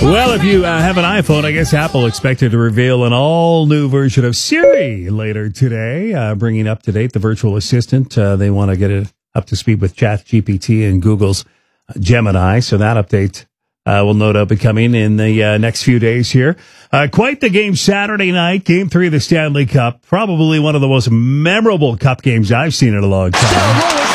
Well, if you have an iPhone, I guess Apple expected to reveal an all-new version of Siri later today, bringing up to date the virtual assistant. They want to get it up to speed with ChatGPT and Google's Gemini, so that update will no doubt be coming in the next few days here. Quite the game Saturday night, Game 3 of the Stanley Cup. Probably one of the most memorable Cup games I've seen in a long time.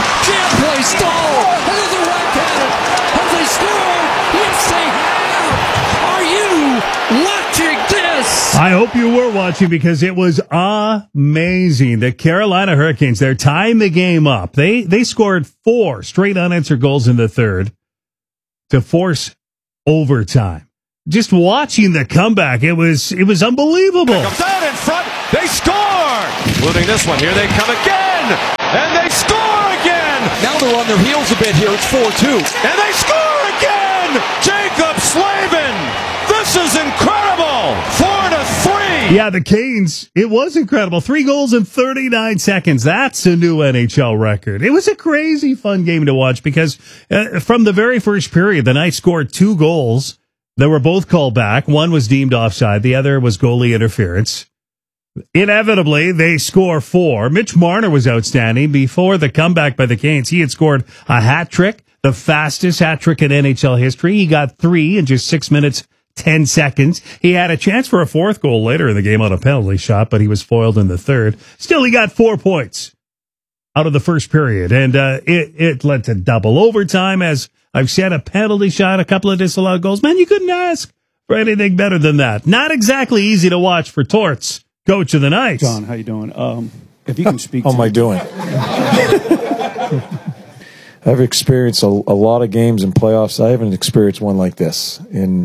I hope you were watching because it was amazing. The Carolina Hurricanes, they're tying the game up. They scored 4 straight unanswered goals in the third to force overtime. Just watching the comeback, it was unbelievable. Comes out in front, they score! Including this one, here they come again! And they score again! Now they're on their heels a bit here, it's 4-2. And they score again! Jacob Slavin! This is incredible! 4-3! Yeah, the Canes, it was incredible. 3 goals in 39 seconds. That's a new NHL record. It was a crazy fun game to watch because from the very first period, the Knights scored 2 goals that were both called back. One was deemed offside. The other was goalie interference. Inevitably, they score 4. Mitch Marner was outstanding. Before the comeback by the Canes, he had scored a hat trick, the fastest hat trick in NHL history. He got 3 in just 6 minutes, 10 seconds. He had a chance for a 4th goal later in the game on a penalty shot, but he was foiled in the third. Still, he got 4 points out of the first period, and it led to double overtime. As I've said, a penalty shot, a couple of disallowed goals. Man, you couldn't ask for anything better than that. Not exactly easy to watch for Torts, coach of the Knights. John, how you doing? If you can speak How am I doing? I've experienced a lot of games in playoffs. I haven't experienced one like this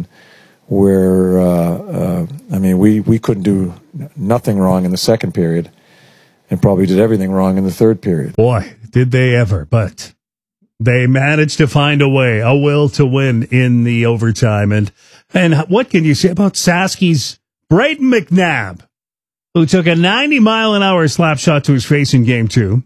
where we couldn't do nothing wrong in the second period and probably did everything wrong in the third period. Boy, did they ever, but they managed to find a way, a will to win in the overtime. And what can you say about Saski's Brayden McNabb, who took a 90-mile-an-hour slap shot to his face in Game 2,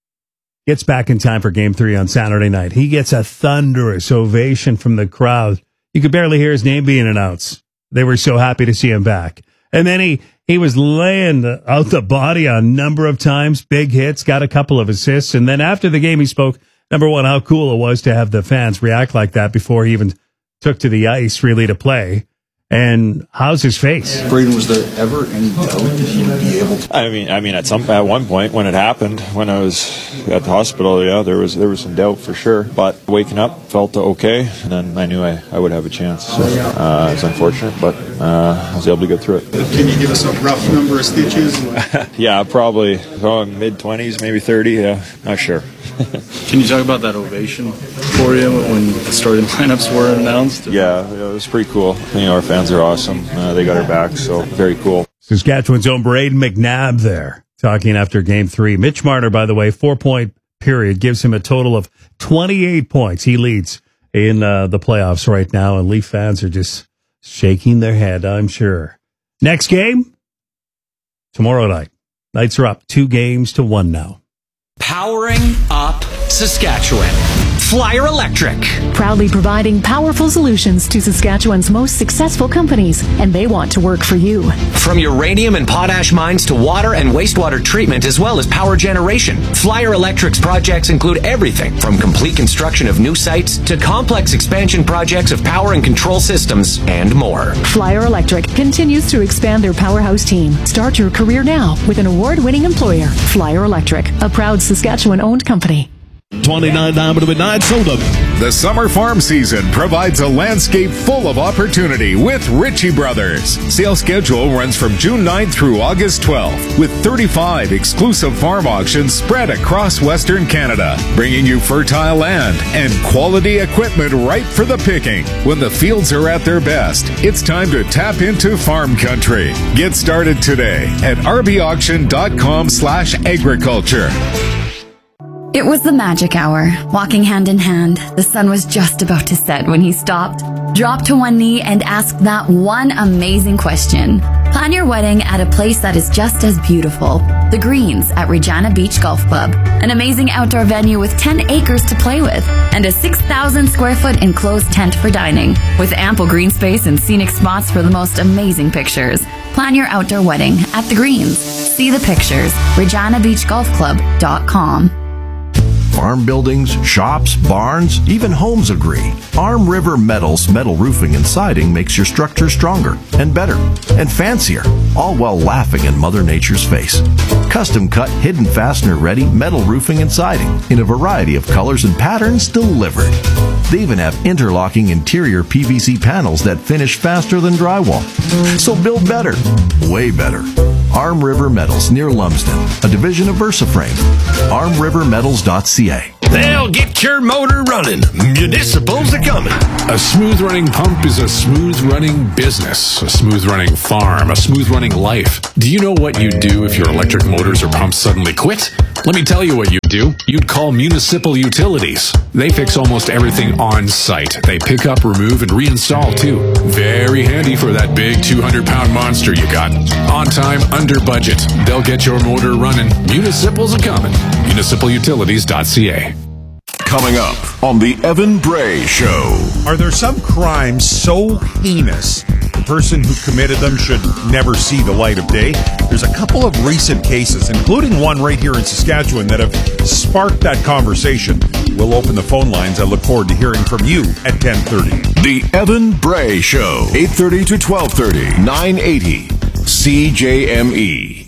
gets back in time for Game 3 on Saturday night. He gets a thunderous ovation from the crowd. You could barely hear his name being announced. They were so happy to see him back. And then he was laying out the body a number of times, big hits, got a couple of assists. And then after the game, he spoke, number one, how cool it was to have the fans react like that before he even took to the ice really to play. And how's his face? Brayden, was there ever any doubt that he would be able to? I mean, at one point when it happened, when I was at the hospital, yeah, there was some doubt for sure. But waking up, felt okay, and then I knew I would have a chance. So, it's unfortunate, but I was able to get through it. Can you give us a rough number of stitches? Yeah, probably mid-20s, maybe 30. Yeah, not sure. Can you talk about that ovation for you when the starting lineups were announced? Yeah, it was pretty cool. Our fans are awesome. They got our back, so very cool. Saskatchewan's own Brayden McNabb there, talking after Game 3. Mitch Marner, by the way, 4-point period, gives him a total of 28 points. He leads in the playoffs right now, and Leaf fans are just shaking their head, I'm sure. Next game, tomorrow night. Knights are up 2-1 now. Powering up Saskatchewan. Flyer Electric. Proudly providing powerful solutions to Saskatchewan's most successful companies, and they want to work for you. From uranium and potash mines to water and wastewater treatment, as well as power generation, Flyer Electric's projects include everything from complete construction of new sites to complex expansion projects of power and control systems and more. Flyer Electric continues to expand their powerhouse team. Start your career now with an award-winning employer, Flyer Electric, a proud Saskatchewan-owned company. 29 Diamond Midnight Soda. The summer farm season provides a landscape full of opportunity with Ritchie Brothers. Sale schedule runs from June 9th through August 12th, with 35 exclusive farm auctions spread across Western Canada, bringing you fertile land and quality equipment ripe for the picking. When the fields are at their best, it's time to tap into farm country. Get started today at rbauction.com/agriculture. It was the magic hour. Walking hand in hand, the sun was just about to set when he stopped, dropped to one knee, and asked that one amazing question. Plan your wedding at a place that is just as beautiful. The Greens at Regina Beach Golf Club. An amazing outdoor venue with 10 acres to play with and a 6,000 square foot enclosed tent for dining with ample green space and scenic spots for the most amazing pictures. Plan your outdoor wedding at The Greens. See the pictures. ReginaBeachGolfClub.com. Farm buildings, shops, barns, even homes agree. Arm River Metals metal roofing and siding makes your structure stronger and better and fancier, all while laughing in Mother Nature's face. Custom cut, hidden fastener ready metal roofing and siding in a variety of colors and patterns delivered. They even have interlocking interior PVC panels that finish faster than drywall. So build better, way better. Arm River Metals near Lumsden, a division of VersaFrame. ArmRiverMetals.ca. They'll get your motor running. Municipals are coming. A smooth-running pump is a smooth-running business, a smooth-running farm, a smooth-running life. Do you know what you'd do if your electric motors or pumps suddenly quit? Let me tell you what you'd do. You'd call Municipal Utilities. They fix almost everything on site. They pick up, remove, and reinstall, too. Very handy for that big 200-pound monster you got. On time, under budget. They'll get your motor running. Municipals are coming. MunicipalUtilities.ca. Coming up on the Evan Bray Show. Are there some crimes so heinous the person who committed them should never see the light of day? There's a couple of recent cases, including one right here in Saskatchewan, that have sparked that conversation. We'll open the phone lines. I look forward to hearing from you at 10:30. The Evan Bray Show, 8:30 to 12:30, 980 CJME.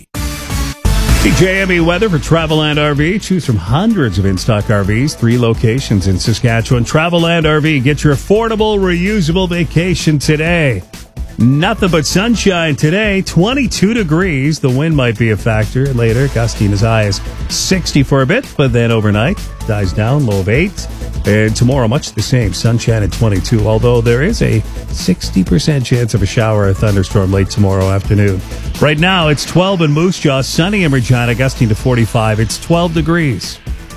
CJME weather for Travelland RV. Choose from hundreds of in-stock RVs, 3 locations in Saskatchewan. Travelland RV. Get your affordable, reusable vacation today. Nothing but sunshine today. 22 degrees. The wind might be a factor later. Gusting as high as 60 for a bit, but then overnight dies down, low of 8. And tomorrow, much the same. Sunshine at 22, although there is a 60% chance of a shower or thunderstorm late tomorrow afternoon. Right now, it's 12 in Moose Jaw, sunny in Regina, gusting to 45. It's 12 degrees.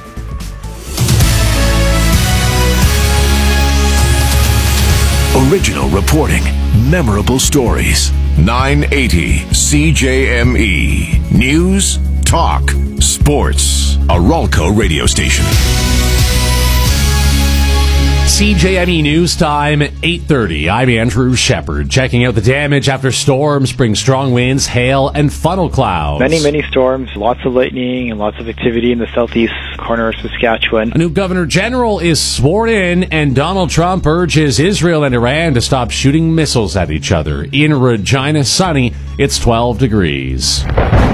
Original reporting, memorable stories. 980 CJME. News, talk, sports. A Ralco radio station. CJME News Time, 8:30. I'm Andrew Shepard, checking out the damage after storms bring strong winds, hail, and funnel clouds. Many storms, lots of lightning, and lots of activity in the southeast corner of Saskatchewan. A new Governor General is sworn in, and Donald Trump urges Israel and Iran to stop shooting missiles at each other. In Regina, sunny, it's 12 degrees.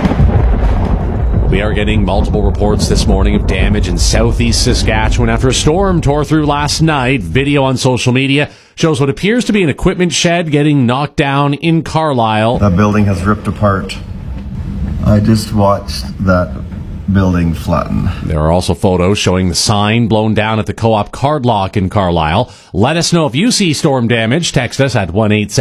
We are getting multiple reports this morning of damage in southeast Saskatchewan after a storm tore through last night. Video on social media shows what appears to be an equipment shed getting knocked down in Carlisle. That building has ripped apart. I just watched that building flatten. There are also photos showing the sign blown down at the Co-op Card Lock in Carlisle. Let us know if you see storm damage. Text us at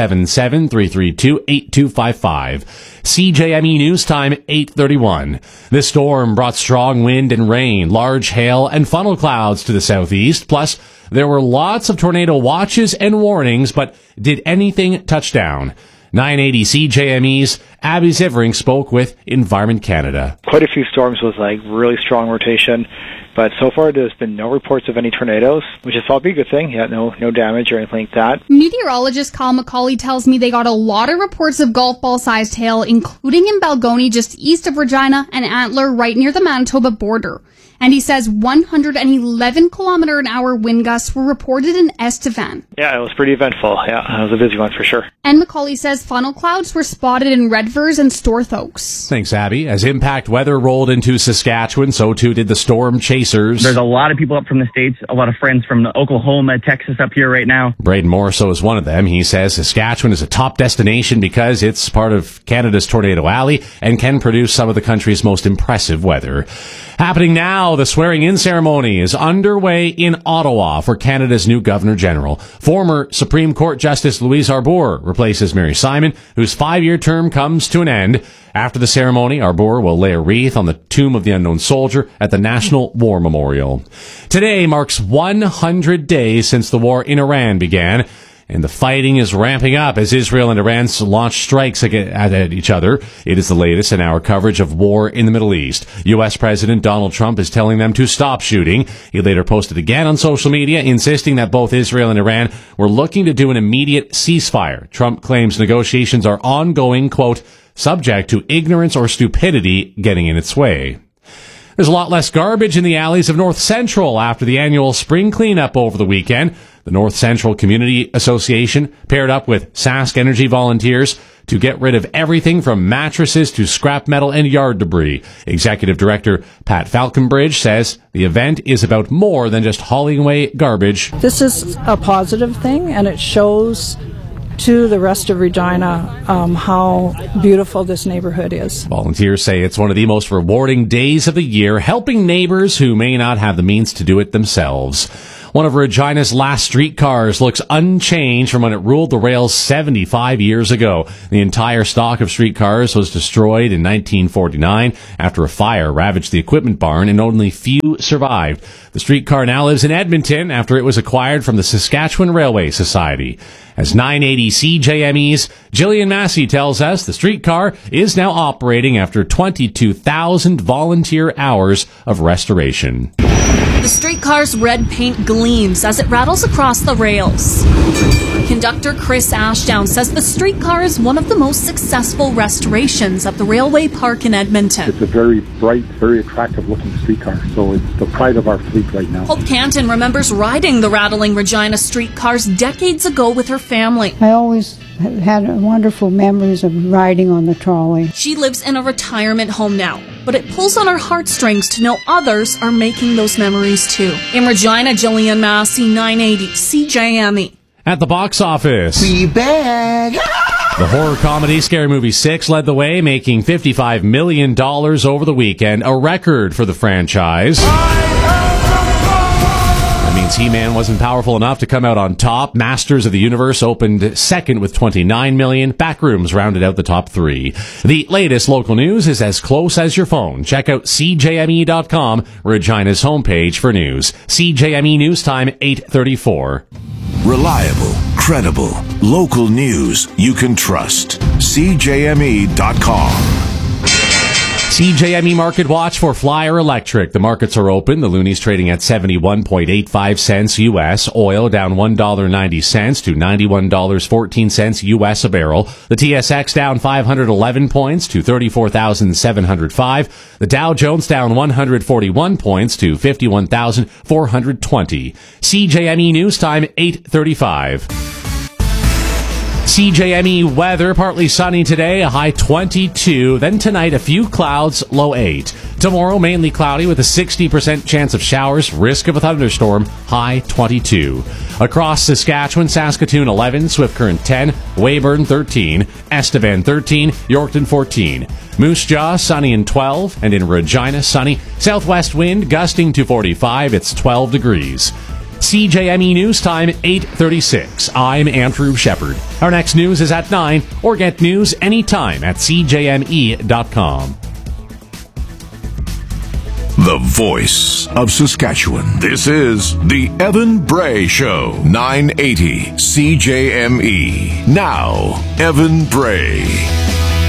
1-877-332-8255. CJME News Time, 8:31. This storm brought strong wind and rain, large hail, and funnel clouds to the southeast. Plus, there were lots of tornado watches and warnings, but did anything touch down? 980 CJME's Abby Zivering spoke with Environment Canada. Quite a few storms with really strong rotation, but so far there's been no reports of any tornadoes, which is probably a good thing. Yeah, no damage or anything like that. Meteorologist Kyle McCauley tells me they got a lot of reports of golf ball-sized hail, including in Balgony just east of Regina and Antler right near the Manitoba border. And he says 111-kilometer-an-hour wind gusts were reported in Estevan. Yeah, it was pretty eventful. Yeah, it was a busy one for sure. And McCauley says funnel clouds were spotted in Redvers and Storth Oaks. Thanks, Abby. As impact weather rolled into Saskatchewan, so too did the storm chasers. There's a lot of people up from the States, a lot of friends from Oklahoma, Texas up here right now. Braden Morrisseau is one of them. He says Saskatchewan is a top destination because it's part of Canada's Tornado Alley and can produce some of the country's most impressive weather. Happening now, the swearing-in ceremony is underway in Ottawa for Canada's new Governor General. Former Supreme Court Justice Louise Arbour replaces Mary Simon, whose 5-year term comes to an end. After the ceremony, Arbour will lay a wreath on the tomb of the unknown soldier at the National War Memorial. Today marks 100 days since the war in Iran began. and the fighting is ramping up as Israel and Iran launch strikes at each other. It is the latest in our coverage of war in the Middle East. U.S. President Donald Trump is telling them to stop shooting. He later posted again on social media, insisting that both Israel and Iran were looking to do an immediate ceasefire. Trump claims negotiations are ongoing, quote, subject to ignorance or stupidity getting in its way. There's a lot less garbage in the alleys of North Central after the annual spring cleanup over the weekend. The North Central Community Association paired up with Sask Energy volunteers to get rid of everything from mattresses to scrap metal and yard debris. Executive Director Pat Falconbridge says the event is about more than just hauling away garbage. This is a positive thing, and it shows to the rest of Regina how beautiful this neighborhood is. Volunteers say it's one of the most rewarding days of the year, helping neighbors who may not have the means to do it themselves. One of Regina's last streetcars looks unchanged from when it ruled the rails 75 years ago. The entire stock of streetcars was destroyed in 1949 after a fire ravaged the equipment barn, and only few survived. The streetcar now lives in Edmonton after it was acquired from the Saskatchewan Railway Society. As 980 CJME's Jillian Massey tells us, the streetcar is now operating after 22,000 volunteer hours of restoration. The streetcar's red paint gleams as it rattles across the rails. Conductor Chris Ashdown says the streetcar is one of the most successful restorations of the railway park in Edmonton. It's a very bright, very attractive looking streetcar, so it's the pride of our fleet right now. Hope Canton remembers riding the rattling Regina streetcars decades ago with her family. I always had wonderful memories of riding on the trolley. She lives in a retirement home now, but it pulls on her heartstrings to know others are making those memories too. In Regina, Jillian Massey, 980 CJME. At the box office, Fleabag. The horror comedy Scary Movie 6 led the way, making $55 million over the weekend, a record for the franchise. That means He-Man wasn't powerful enough to come out on top. Masters of the Universe opened second with $29 million. Backrooms rounded out the top three. The latest local news is as close as your phone. Check out CJME.com, Regina's homepage for news. CJME News Time, 8:34. Reliable, credible, local news you can trust. CJME.com. CJME Market Watch for Flyer Electric. The markets are open. The Looney's trading at 71.85 cents U.S. Oil down $1.90 to $91.14 U.S. a barrel. The TSX down 511 points to 34,705. The Dow Jones down 141 points to 51,420. CJME News Time, 8:35. CJME weather, partly sunny today, a high 22. Then tonight, a few clouds, low 8. Tomorrow, mainly cloudy with a 60% chance of showers, risk of a thunderstorm, high 22. Across Saskatchewan, Saskatoon 11, Swift Current 10, Weyburn 13, Estevan 13, Yorkton 14. Moose Jaw, sunny and 12, and in Regina, sunny. Southwest wind gusting to 45, it's 12 degrees. CJME News Time, 8:36. I'm Andrew Shepard. Our next news is at 9, or get news anytime at CJME.com. The voice of Saskatchewan. This is the Evan Bray Show, 980 CJME. Now, Evan Bray.